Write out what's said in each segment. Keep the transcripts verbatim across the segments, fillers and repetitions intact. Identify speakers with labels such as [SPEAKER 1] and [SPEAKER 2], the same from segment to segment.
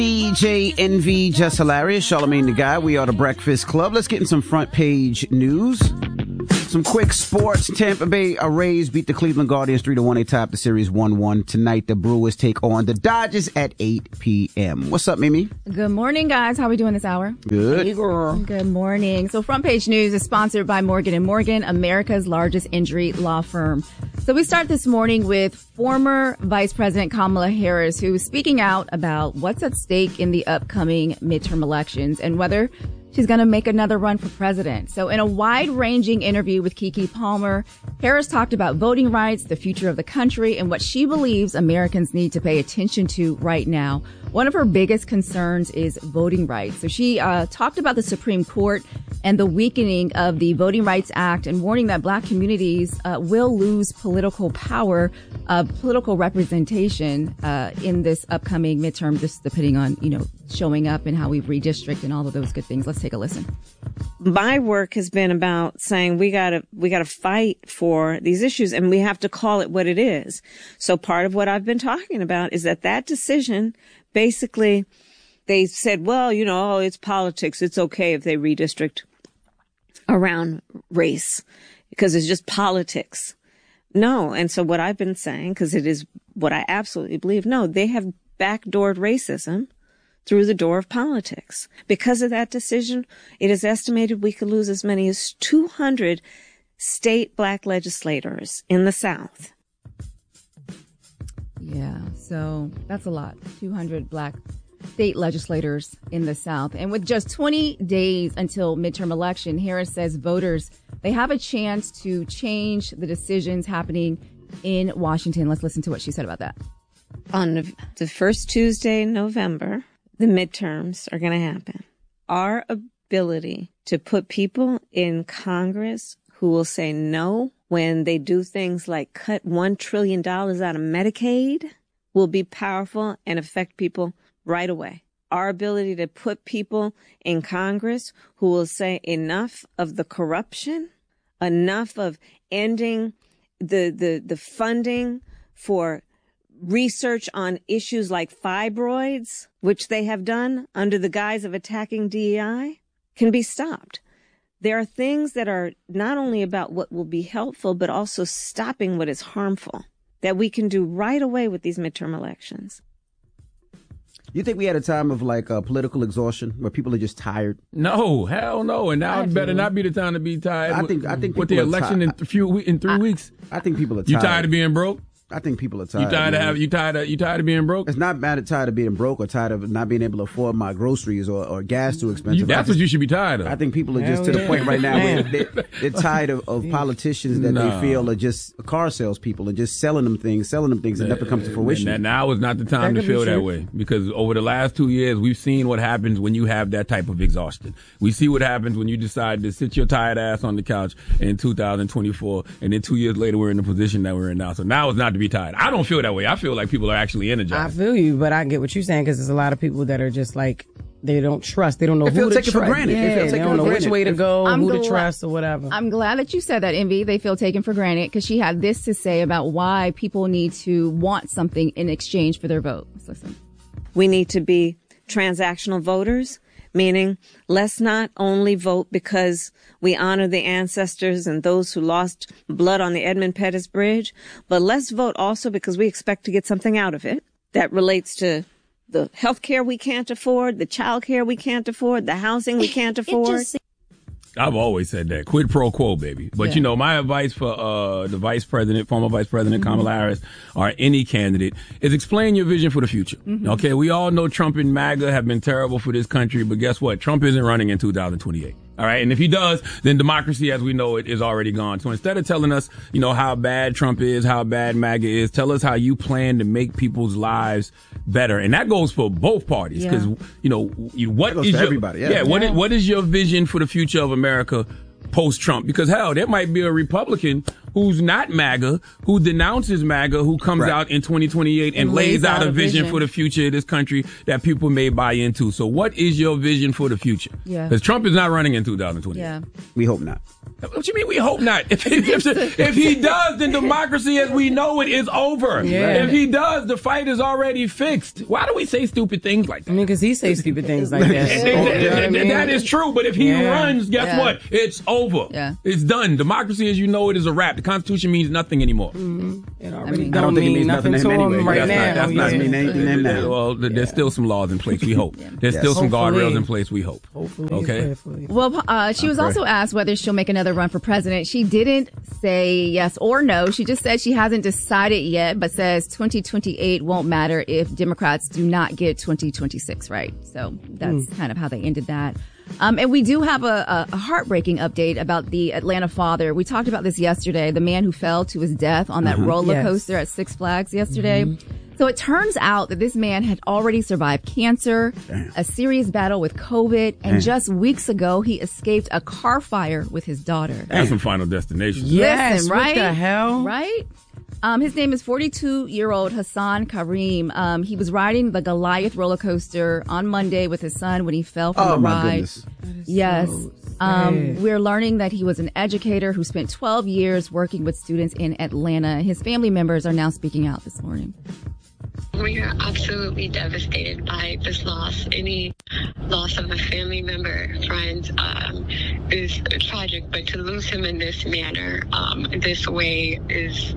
[SPEAKER 1] D J Envy, Just Hilarious, Charlamagne the Guy. We are the Breakfast Club. Let's get in some front page news. Some quick sports. Tampa Bay Rays beat the Cleveland Guardians three to one. They topped the series one one. Tonight, the Brewers take on the Dodgers at eight p.m. What's up, Mimi?
[SPEAKER 2] Good morning, guys. How are we doing this hour?
[SPEAKER 1] Good.
[SPEAKER 2] Hey, girl. Good morning. So front page news is sponsored by Morgan and Morgan, America's largest injury law firm. So we start this morning with former Vice President Kamala Harris, who is speaking out about what's at stake in the upcoming midterm elections and whether she's going to make another run for president. So in a wide-ranging interview with Keke Palmer, Harris talked about voting rights, the future of the country, and what she believes Americans need to pay attention to right now. One of her biggest concerns is voting rights. So she uh, talked about the Supreme Court and the weakening of the Voting Rights Act and warning that black communities uh, will lose political power, uh, political representation uh, in this upcoming midterm, just depending on, you know, showing up and how we redistrict and all of those good things. Let's take a listen.
[SPEAKER 3] My work has been about saying we gotta, we gotta fight for these issues and we have to call it what it is. So part of what I've been talking about is that that decision, basically, they said, well, you know, oh, it's politics. It's okay if they redistrict around race because it's just politics. No. And so what I've been saying, because it is what I absolutely believe, no, they have backdoored racism through the door of politics. Because of that decision, it is estimated we could lose as many as two hundred state black legislators in the South.
[SPEAKER 2] Yeah, so that's a lot. two hundred black state legislators in the South. And with just twenty days until midterm election, Harris says voters, they have a chance to change the decisions happening in Washington. Let's listen to what she said about that.
[SPEAKER 3] On the, the first Tuesday in November, the midterms are going to happen. Our ability to put people in Congress who will say no when they do things like cut one trillion dollars out of Medicaid will be powerful and affect people right away. Our ability to put people in Congress who will say enough of the corruption, enough of ending the, the, the funding for research on issues like fibroids, which they have done under the guise of attacking D E I, can be stopped. There are things that are not only about what will be helpful, but also stopping what is harmful that we can do right away with these midterm elections.
[SPEAKER 1] You think we had a time of like uh, political exhaustion where people are just tired?
[SPEAKER 4] No, hell no. And now it better not be the time to be tired.
[SPEAKER 1] I think I think
[SPEAKER 4] with the election in, th- few, in three
[SPEAKER 1] I,
[SPEAKER 4] weeks.
[SPEAKER 1] I think people are tired.
[SPEAKER 4] You tired of being broke?
[SPEAKER 1] I think people are tired.
[SPEAKER 4] You tired
[SPEAKER 1] man.
[SPEAKER 4] of having, you tired of you tired of being broke?
[SPEAKER 1] It's not bad tired of being broke or tired of not being able to afford my groceries or, or gas too expensive.
[SPEAKER 4] You, that's
[SPEAKER 1] just,
[SPEAKER 4] what you should be tired of.
[SPEAKER 1] I think people are just
[SPEAKER 4] Hell
[SPEAKER 1] to
[SPEAKER 4] yeah.
[SPEAKER 1] the point right now where they're, they're tired of, of politicians that
[SPEAKER 4] no.
[SPEAKER 1] they feel are just car salespeople and just selling them things, selling them things that never come to fruition.
[SPEAKER 4] And now is not the time
[SPEAKER 1] that
[SPEAKER 4] to feel
[SPEAKER 1] be
[SPEAKER 4] that
[SPEAKER 1] true.
[SPEAKER 4] way because over the last two years we've seen what happens when you have that type of exhaustion. We see what happens when you decide to sit your tired ass on the couch in two thousand twenty-four, and then two years later we're in the position that we're in now. So now is not to be tired. I don't feel that way. I feel like people are actually energized.
[SPEAKER 5] I feel you, but I get what you're saying because there's a lot of people that are just like they don't trust. They don't know
[SPEAKER 1] They feel
[SPEAKER 5] who to
[SPEAKER 1] taken for
[SPEAKER 5] trust.
[SPEAKER 1] granted. They
[SPEAKER 5] Yeah,
[SPEAKER 1] feel
[SPEAKER 5] they
[SPEAKER 1] taken
[SPEAKER 5] don't
[SPEAKER 1] for
[SPEAKER 5] know which
[SPEAKER 1] granted.
[SPEAKER 5] way to go,
[SPEAKER 2] I'm
[SPEAKER 5] who to
[SPEAKER 2] gla-
[SPEAKER 5] trust, or whatever.
[SPEAKER 2] I'm glad that you said that, Envy. They feel taken for granted because she had this to say about why people need to want something in exchange for their vote. Let's listen.
[SPEAKER 3] We need to be transactional voters, meaning let's not only vote because we honor the ancestors and those who lost blood on the Edmund Pettus Bridge, but let's vote also because we expect to get something out of it that relates to the health care we can't afford, the child care we can't afford, the housing we can't afford.
[SPEAKER 4] I've always said that. Quid pro quo, baby. But,
[SPEAKER 3] Yeah.
[SPEAKER 4] you know, my advice for uh the vice president, former vice president
[SPEAKER 3] Mm-hmm.
[SPEAKER 4] Kamala Harris, or any candidate, is explain your vision for the future.
[SPEAKER 3] Mm-hmm.
[SPEAKER 4] Okay? We all know Trump and MAGA have been terrible for this country, but guess what? Trump isn't running in two thousand twenty-eight. All right? And if he does, then democracy as we know it is already gone. So instead of telling us, you know, how bad Trump is, how bad MAGA is, tell us how you plan to make people's lives better. And that goes for both parties. Because,
[SPEAKER 2] Yeah.
[SPEAKER 4] you know, you, what
[SPEAKER 1] That goes
[SPEAKER 4] is
[SPEAKER 1] for
[SPEAKER 4] your,
[SPEAKER 1] everybody, yeah.
[SPEAKER 4] what,
[SPEAKER 2] Yeah.
[SPEAKER 4] Is, what is your vision for the future of America post-Trump? Because, hell, there might be a Republican who's not MAGA, who denounces MAGA, who comes
[SPEAKER 1] right.
[SPEAKER 4] out in twenty twenty-eight and, and lays, lays out, out a vision, vision for the future of this country that people may buy into. So what is your vision for the future?
[SPEAKER 2] Yeah.
[SPEAKER 4] Because Trump is not running in two thousand twenty.
[SPEAKER 2] Yeah.
[SPEAKER 1] We hope not.
[SPEAKER 4] What you mean we hope not? If, if, if he does, then democracy as we know it is over.
[SPEAKER 5] Yeah.
[SPEAKER 4] If he does, the fight is already fixed. Why do we say stupid things like that?
[SPEAKER 5] I mean, because he says stupid things like that.
[SPEAKER 4] And they-
[SPEAKER 5] Oh,
[SPEAKER 4] that-
[SPEAKER 5] you know what I mean?
[SPEAKER 4] That is true, but if he
[SPEAKER 5] Yeah.
[SPEAKER 4] runs, guess
[SPEAKER 2] Yeah.
[SPEAKER 4] what? It's over.
[SPEAKER 2] Yeah.
[SPEAKER 4] It's done. Democracy as you know it is a wrap. The Constitution means nothing anymore.
[SPEAKER 5] Mm-hmm. It already
[SPEAKER 2] I mean,
[SPEAKER 5] don't,
[SPEAKER 1] I don't think it
[SPEAKER 5] mean
[SPEAKER 1] means nothing
[SPEAKER 5] nothing
[SPEAKER 1] to
[SPEAKER 5] to
[SPEAKER 1] him
[SPEAKER 5] him
[SPEAKER 1] anyway.
[SPEAKER 5] right
[SPEAKER 1] That's
[SPEAKER 5] now.
[SPEAKER 1] not- that's not
[SPEAKER 5] yeah.
[SPEAKER 1] mean anything to him now.
[SPEAKER 4] Well, th- there's still some laws in place, we hope. There's
[SPEAKER 1] Yes.
[SPEAKER 4] still some
[SPEAKER 5] Hopefully.
[SPEAKER 4] guardrails in place, we hope.
[SPEAKER 5] Hopefully,
[SPEAKER 4] Okay.
[SPEAKER 5] prayerfully.
[SPEAKER 2] Well, uh, she was
[SPEAKER 1] Okay.
[SPEAKER 2] also asked whether she'll make another run for president. She didn't say yes or no. She just said she hasn't decided yet, but says twenty twenty-eight won't matter if Democrats do not get twenty twenty-six right. So that's
[SPEAKER 5] Mm.
[SPEAKER 2] kind of how they ended that. Um, and we do have a, a heartbreaking update about the Atlanta father. We talked about this yesterday, the man who fell to his death on that
[SPEAKER 1] Uh-huh.
[SPEAKER 2] roller
[SPEAKER 5] Yes.
[SPEAKER 2] coaster at Six Flags yesterday.
[SPEAKER 5] Mm-hmm.
[SPEAKER 2] So it turns out that this man had already survived cancer,
[SPEAKER 1] Damn.
[SPEAKER 2] a serious battle with COVID, and
[SPEAKER 1] Damn.
[SPEAKER 2] just weeks ago, he escaped a car fire with his daughter.
[SPEAKER 4] That's some Final Destination.
[SPEAKER 5] Yes,
[SPEAKER 2] Listen,
[SPEAKER 5] what
[SPEAKER 2] right?
[SPEAKER 5] the hell?
[SPEAKER 2] Right? Um, his name is forty-two-year-old Hassan Kareem. Um, he was riding the Goliath roller coaster on Monday with his son when he fell from
[SPEAKER 1] Oh,
[SPEAKER 2] the
[SPEAKER 1] my
[SPEAKER 2] ride.
[SPEAKER 1] goodness.
[SPEAKER 2] Yes.
[SPEAKER 5] so
[SPEAKER 2] um,
[SPEAKER 5] sad.
[SPEAKER 2] we're learning that he was an educator who spent twelve years working with students in Atlanta. His family members are now speaking out this morning.
[SPEAKER 6] We are absolutely devastated by this loss. Any loss of a family member, friend, um, is tragic, but to lose him in this manner, um, this way, is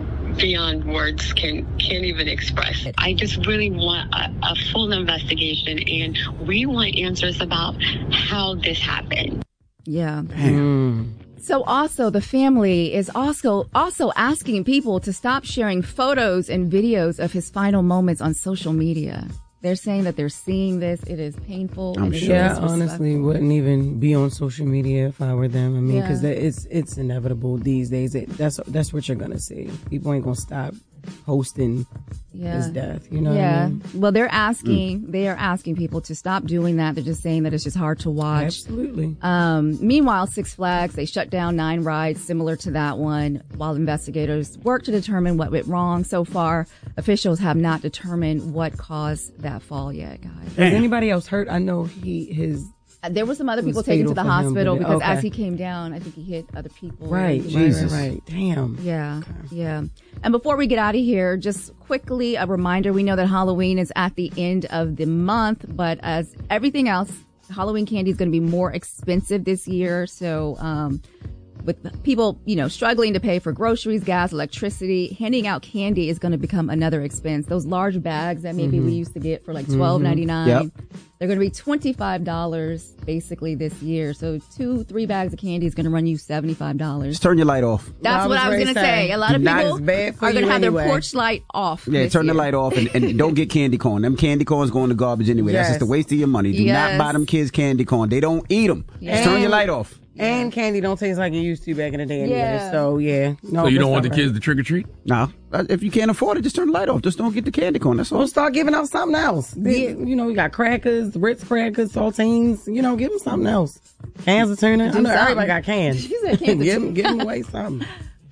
[SPEAKER 6] beyond words can can't even express. I just really want a, a full investigation, and we want answers about how this happened.
[SPEAKER 2] Yeah.
[SPEAKER 5] Mm.
[SPEAKER 2] So also the family is also also asking people to stop sharing photos and videos of his final moments on social media. They're saying that they're seeing this. It is painful.
[SPEAKER 1] I'm
[SPEAKER 2] and it is
[SPEAKER 1] sure.
[SPEAKER 5] Yeah, I
[SPEAKER 2] disrespectful.
[SPEAKER 5] honestly wouldn't even be on social media if I were them. I mean,
[SPEAKER 2] Yeah.
[SPEAKER 5] because it's it's inevitable these days. It, that's that's what you're gonna see. People ain't gonna stop hosting
[SPEAKER 2] Yeah.
[SPEAKER 5] his death. You know
[SPEAKER 2] Yeah.
[SPEAKER 5] what I mean?
[SPEAKER 2] Well, they're asking, they are asking people to stop doing that. They're just saying that it's just hard to watch.
[SPEAKER 5] Absolutely.
[SPEAKER 2] Um, meanwhile, Six Flags, they shut down nine rides similar to that one while investigators work to determine what went wrong. So far, officials have not determined what caused that fall yet, guys.
[SPEAKER 5] Is anybody else hurt? I know he his
[SPEAKER 2] Uh, There were some other
[SPEAKER 5] It was
[SPEAKER 2] people taken to
[SPEAKER 5] fatal
[SPEAKER 2] the
[SPEAKER 5] for him,
[SPEAKER 2] hospital
[SPEAKER 5] but-
[SPEAKER 2] because
[SPEAKER 5] okay.
[SPEAKER 2] as he came down, I think he hit other people.
[SPEAKER 5] right,
[SPEAKER 2] And-
[SPEAKER 1] Jesus.
[SPEAKER 5] right, right. Damn.
[SPEAKER 2] Yeah, yeah. And before we get out of here, just quickly a reminder, we know that Halloween is at the end of the month, but as everything else, Halloween candy is going to be more expensive this year. So, um, with people, you know, struggling to pay for groceries, gas, electricity, handing out candy is going to become another expense. Those large bags that maybe we used to get for like twelve ninety-nine,
[SPEAKER 1] Yep.
[SPEAKER 2] they're going to be twenty-five dollars basically this year. So two, three bags of candy is going to run you seventy-five dollars.
[SPEAKER 1] Just turn your light off.
[SPEAKER 2] That's
[SPEAKER 5] I
[SPEAKER 2] what
[SPEAKER 5] was
[SPEAKER 2] I was
[SPEAKER 5] ready
[SPEAKER 2] going to
[SPEAKER 5] to
[SPEAKER 2] say.
[SPEAKER 5] say,
[SPEAKER 2] A lot of
[SPEAKER 1] not
[SPEAKER 2] people
[SPEAKER 5] as bad for
[SPEAKER 2] are going to
[SPEAKER 5] you
[SPEAKER 2] have
[SPEAKER 5] anyway.
[SPEAKER 2] their porch light off.
[SPEAKER 1] Yeah,
[SPEAKER 2] this
[SPEAKER 1] turn the
[SPEAKER 2] year.
[SPEAKER 1] light off and, and don't get candy corn. Them candy corns go in the garbage anyway. That's
[SPEAKER 5] Yes.
[SPEAKER 1] just a waste of your money. Do
[SPEAKER 2] Yes.
[SPEAKER 1] not buy them kids candy corn. They don't eat them. Just turn your light off.
[SPEAKER 5] And candy don't taste like it used to back in the day anyway.
[SPEAKER 2] Yeah.
[SPEAKER 5] So yeah. No,
[SPEAKER 4] So you
[SPEAKER 5] that's
[SPEAKER 4] don't want the
[SPEAKER 5] not
[SPEAKER 4] kids
[SPEAKER 5] right.
[SPEAKER 4] to trick or treat?
[SPEAKER 1] No, if you can't afford it, just turn the light off. Just don't get the candy corn. That's all.
[SPEAKER 5] We'll start giving out something else.
[SPEAKER 2] Yeah.
[SPEAKER 5] You know, you got crackers, Ritz crackers, saltines. You know, give them something else. Cans of tuna. I know
[SPEAKER 2] something.
[SPEAKER 5] everybody got cans.
[SPEAKER 2] She said cans of
[SPEAKER 5] give,
[SPEAKER 2] tuna.
[SPEAKER 5] them, give them away something.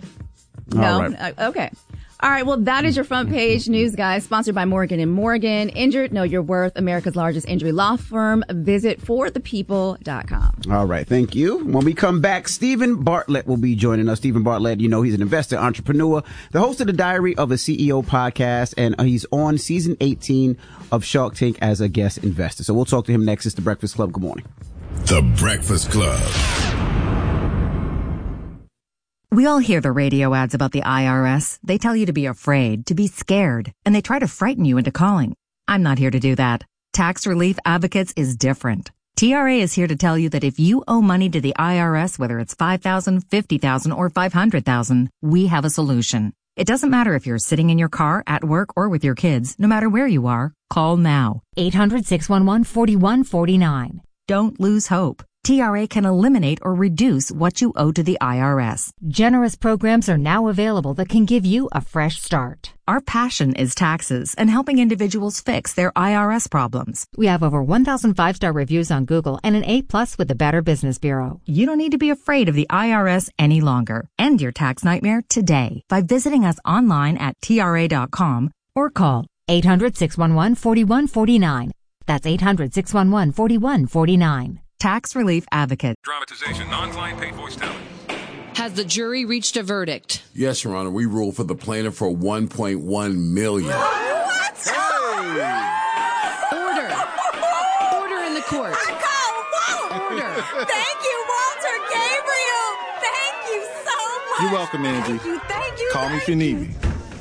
[SPEAKER 2] No.
[SPEAKER 1] All right.
[SPEAKER 2] Uh, okay. All right. Well, that is your front page news, guys. Sponsored by Morgan and Morgan. Injured, know your worth. America's largest injury law firm. Visit for the people dot com.
[SPEAKER 1] All right, thank you. When we come back, Stephen Bartlett will be joining us. Stephen Bartlett, you know, he's an investor, entrepreneur, the host of the Diary of a C E O podcast, and he's on season eighteen of Shark Tank as a guest investor. So we'll talk to him next. It's The Breakfast Club. Good morning.
[SPEAKER 7] The Breakfast Club.
[SPEAKER 8] We all hear the radio ads about the I R S. They tell you to be afraid, to be scared, and they try to frighten you into calling. I'm not here to do that. Tax Relief Advocates is different. T R A is here to tell you that if you owe money to the I R S, whether it's five thousand dollars, fifty thousand dollars, or five hundred thousand dollars, we have a solution. It doesn't matter if you're sitting in your car, at work, or with your kids. No matter where you are, call now.
[SPEAKER 9] eight hundred, six one one, four one four nine.
[SPEAKER 8] Don't lose hope. T R A can eliminate or reduce what you owe to the I R S. Generous programs are now available that can give you a fresh start. Our passion is taxes and helping individuals fix their I R S problems. We have over one thousand five-star reviews on Google and an A plus with the Better Business Bureau. You don't need to be afraid of the I R S any longer. End your tax nightmare today by visiting us online at T R A dot com or call eight hundred, six one one, four one four nine. That's eight hundred, six one one, four one four nine. Tax Relief Advocate.
[SPEAKER 9] Dramatization, non-client paid voice talent.
[SPEAKER 10] Has the jury reached a verdict?
[SPEAKER 7] Yes, Your Honor. We ruled for the plaintiff for one point one million dollars.
[SPEAKER 10] What?
[SPEAKER 7] Hey!
[SPEAKER 10] Order. Order in the court. Order.
[SPEAKER 11] Thank you, Walter Gabriel. Thank you so much.
[SPEAKER 12] You're welcome, Angie.
[SPEAKER 11] Thank you. Thank you.
[SPEAKER 12] Call me if you need me.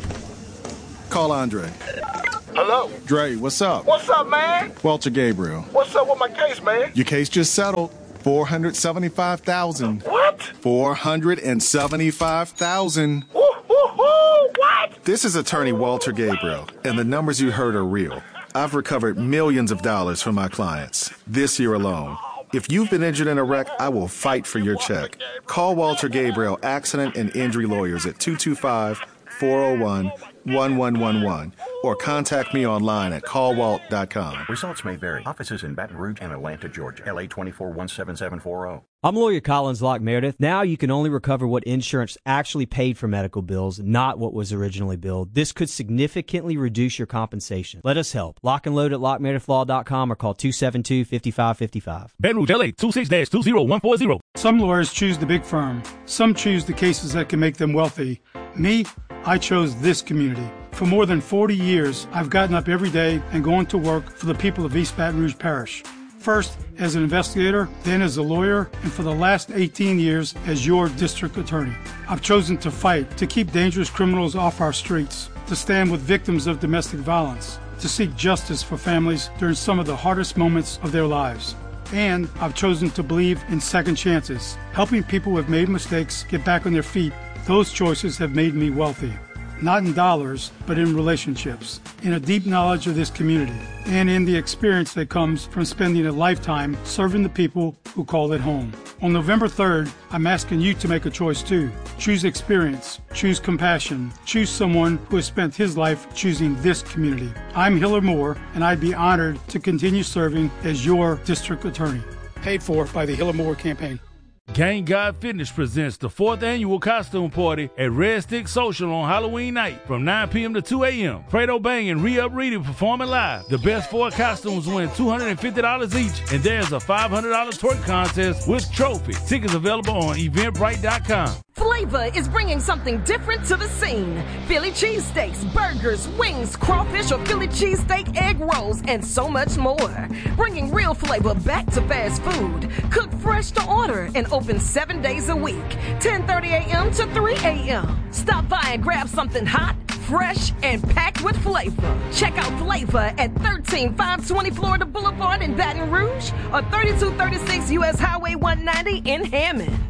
[SPEAKER 12] Call Andre.
[SPEAKER 13] Hello?
[SPEAKER 12] Dre, what's up?
[SPEAKER 13] What's up, man?
[SPEAKER 12] Walter Gabriel.
[SPEAKER 13] What's up with my case, man?
[SPEAKER 12] Your case just settled. four hundred seventy-five thousand dollars.
[SPEAKER 13] What?
[SPEAKER 12] four hundred seventy-five thousand dollars.
[SPEAKER 13] Woo, woo, woo, what?
[SPEAKER 12] This is attorney Walter Gabriel, and the numbers you heard are real. I've recovered millions of dollars from my clients this year alone. If you've been injured in a wreck, I will fight for your check. Call Walter Gabriel Accident and Injury Lawyers at two two five, four oh one, one one one one or contact me online at call walt dot com.
[SPEAKER 14] Results may vary. Offices in Baton Rouge and Atlanta, Georgia. L A twenty-four one seven seven four zero.
[SPEAKER 15] I'm lawyer Collins Locke Meredith. Now you can only recover what insurance actually paid for medical bills, not what was originally billed. This could significantly reduce your compensation. Let us help. Lock and load at lock meredith law dot com or call two seven two, five five five five.
[SPEAKER 16] Baton Rouge, L A, two six two zero one four zero.
[SPEAKER 17] Some lawyers choose the big firm. Some choose the cases that can make them wealthy. Me, I chose this community. For more than forty years, I've gotten up every day and gone to work for the people of East Baton Rouge Parish. First as an investigator, then as a lawyer, and for the last eighteen years as your district attorney. I've chosen to fight to keep dangerous criminals off our streets, to stand with victims of domestic violence, to seek justice for families during some of the hardest moments of their lives. And I've chosen to believe in second chances, helping people who have made mistakes get back on their feet. Those choices have made me wealthy. Not in dollars, but in relationships, in a deep knowledge of this community, and in the experience that comes from spending a lifetime serving the people who call it home. On November third, I'm asking you to make a choice too. Choose experience, choose compassion, choose someone who has spent his life choosing this community. I'm Hiller Moore, and I'd be honored to continue serving as your district attorney. Paid for by the Hiller Moore campaign.
[SPEAKER 16] Gang God Fitness presents the fourth annual costume party at Red Stick Social on Halloween night from nine p.m. to two a.m. Fredo Bang and Re-Up Reedy performing live. The best four costumes win two hundred fifty dollars each, and there's a five hundred dollars twerk contest with trophy. Tickets available on eventbrite dot com.
[SPEAKER 18] Flavor is bringing something different to the scene. Philly cheesesteaks, burgers, wings, crawfish or Philly cheesesteak egg rolls, and so much more. Bringing real flavor back to fast food. Cooked fresh to order and open seven days a week, ten thirty a.m. to three a.m. Stop by and grab something hot, fresh, and packed with flavor. Check out Flavor at thirteen five twenty Florida Boulevard in Baton Rouge or thirty-two thirty-six U S Highway one ninety in Hammond.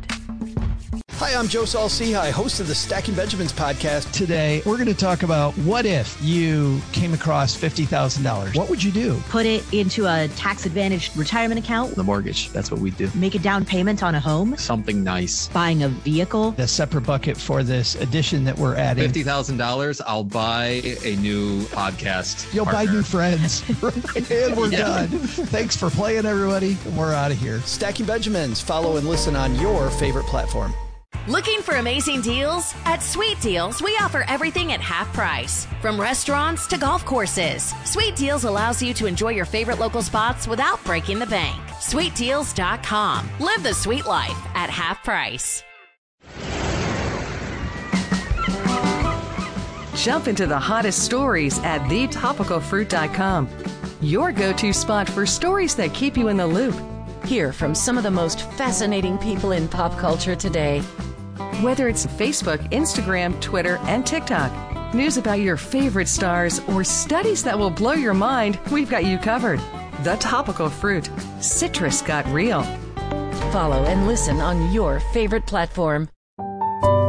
[SPEAKER 19] Hi, I'm Joe Saul-Sehy, host of the Stacking Benjamins podcast. Today, we're going to talk about what if you came across fifty thousand dollars. What would you do?
[SPEAKER 20] Put it into a tax-advantaged retirement account.
[SPEAKER 21] The mortgage, that's what we do.
[SPEAKER 20] Make a down payment on a home.
[SPEAKER 21] Something nice.
[SPEAKER 20] Buying a vehicle.
[SPEAKER 19] A separate bucket for this addition that we're adding.
[SPEAKER 21] fifty thousand dollars, I'll buy a new podcast
[SPEAKER 19] You'll
[SPEAKER 21] partner.
[SPEAKER 19] buy new friends. And we're
[SPEAKER 21] yeah.
[SPEAKER 19] done. Thanks for playing, everybody. We're out of here. Stacking Benjamins. Follow and listen on your favorite platform.
[SPEAKER 22] Looking for amazing deals? At Sweet Deals, we offer everything at half price. From restaurants to golf courses, Sweet Deals allows you to enjoy your favorite local spots without breaking the bank. sweet deals dot com. Live the sweet life at half price.
[SPEAKER 23] Jump into the hottest stories at the topical fruit dot com. Your go-to spot for stories that keep you in the loop. Hear from some of the most fascinating people in pop culture today. Whether it's Facebook, Instagram, Twitter, and TikTok, news about your favorite stars, or studies that will blow your mind, we've got you covered. The Topical Fruit. Citrus got real.
[SPEAKER 22] Follow and listen on your favorite platform.